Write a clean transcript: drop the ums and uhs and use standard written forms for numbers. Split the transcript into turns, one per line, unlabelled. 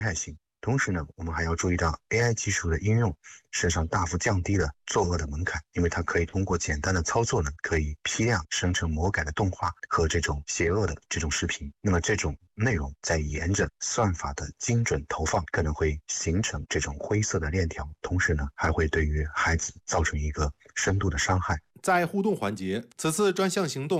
害性。同时呢，我们还要注意到 AI 技术的应用，实际上大幅降低了作恶的门槛，因为它可以通过简单的操作呢，可以批量生成魔改的动画和这种邪恶的这种视频。那么这种内容再沿着算法的精准投放，可能会形成这种灰色的链条，同时呢，还会对于孩子造成一个深度的伤害。
在互动环节，此次专项行动